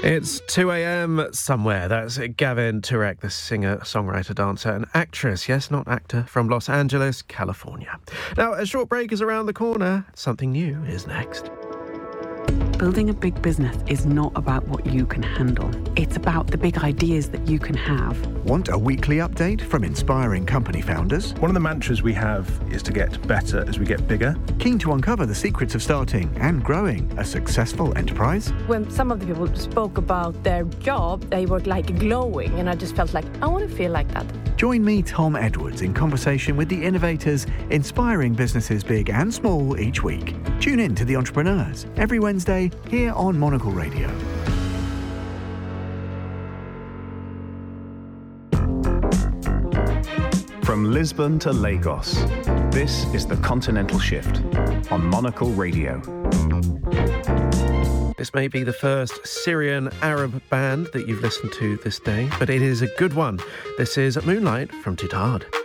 It's 2 a.m. somewhere. That's Gavin Turek, the singer, songwriter, dancer and actress. Yes, not actor, from Los Angeles, California. Now, a short break is around the corner. Something new is next. Building a big business is not about what you can handle. It's about the big ideas that you can have. Want a weekly update from inspiring company founders? One of the mantras we have is to get better as we get bigger. Keen to uncover the secrets of starting and growing a successful enterprise? When some of the people spoke about their job, they were like glowing, and I just felt like, I want to feel like that. Join me, Tom Edwards, in conversation with the innovators inspiring businesses big and small each week. Tune in to The Entrepreneurs every Wednesday here on Monocle Radio. From Lisbon to Lagos, this is The Continental Shift on Monocle Radio. This may be the first Syrian Arab band that you've listened to this day, but it is a good one. This is Moonlight from Tutard.